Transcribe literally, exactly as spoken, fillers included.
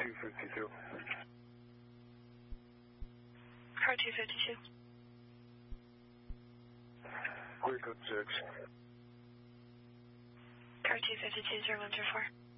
two fifty-two. Car two fifty-two. Clear code six. Car two fifty-two, zero one zero four.